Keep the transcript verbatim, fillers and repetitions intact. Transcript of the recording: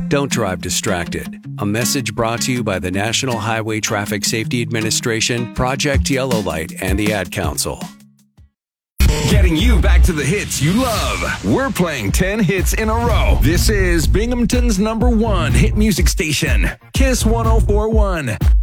Don't drive distracted. A message brought to you by the National Highway Traffic Safety Administration, Project Yellow Light, and the Ad Council. Getting you back to the hits you love. We're playing ten hits in a row. This is Binghamton's number one hit music station, Kiss one oh four point one.